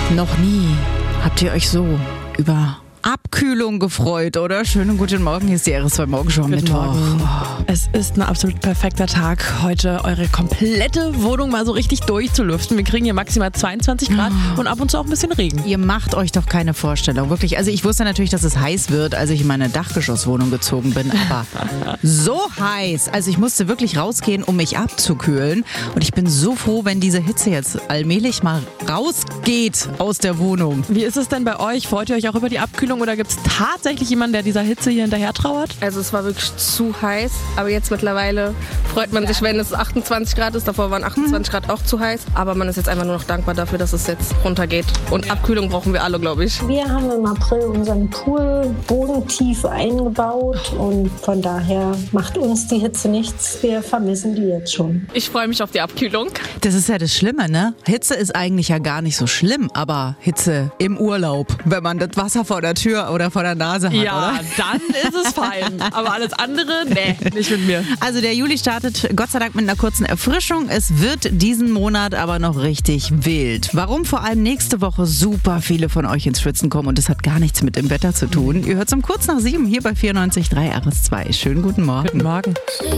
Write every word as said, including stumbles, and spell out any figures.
Noch nie habt ihr euch so über Abkühlung gefreut, oder? Schönen guten Morgen, hier ist die R S zwei Morgenshow am Mittwoch. Oh. Es ist ein absolut perfekter Tag, heute eure komplette Wohnung mal so richtig durchzulüften. Wir kriegen hier maximal zweiundzwanzig Grad oh. und ab und zu auch ein bisschen Regen. Ihr macht euch doch keine Vorstellung, wirklich. Also ich wusste natürlich, dass es heiß wird, als ich in meine Dachgeschosswohnung gezogen bin, aber so heiß. Also ich musste wirklich rausgehen, um mich abzukühlen. Und ich bin so froh, wenn diese Hitze jetzt allmählich mal rausgeht aus der Wohnung. Wie ist es denn bei euch? Freut ihr euch auch über die Abkühlung oder gibt es tatsächlich jemanden, der dieser Hitze hier hinterher trauert? Also es war wirklich zu heiß, aber jetzt mittlerweile freut man sich, wenn es achtundzwanzig Grad ist. Davor waren achtundzwanzig Grad auch zu heiß, aber man ist jetzt einfach nur noch dankbar dafür, dass es jetzt runtergeht. Und Abkühlung brauchen wir alle, glaube ich. Wir haben im April unseren Pool bodentief eingebaut und von daher macht uns die Hitze nichts. Wir vermissen die jetzt schon. Ich freue mich auf die Abkühlung. Das ist ja das Schlimme, ne? Hitze ist eigentlich ja gar nicht so schlimm, aber Hitze im Urlaub, wenn man das Wasser vor der Tür oder vor der Nase hat, ja, oder? Dann ist es fein. Aber alles andere, nee, nicht mit mir. Also der Juli startet Gott sei Dank mit einer kurzen Erfrischung. Es wird diesen Monat aber noch richtig wild. Warum vor allem nächste Woche super viele von euch ins Schwitzen kommen und das hat gar nichts mit dem Wetter zu tun. Ihr hört um kurz nach sieben hier bei vierundneunzig Komma drei R S zwei. Schönen guten Morgen. Guten Morgen.